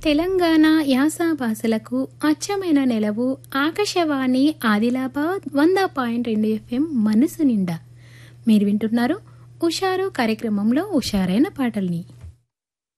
తెలంగాణ యాస భాషలకు అచ్చమైన నెలవు ఆకాశవాణి ఆదిలాబాద్ 100.2 FM మనసు నిండా. మీరు వింటున్నారు ఉషారు కార్యక్రమంలో ఉషారైన పాటల్ని.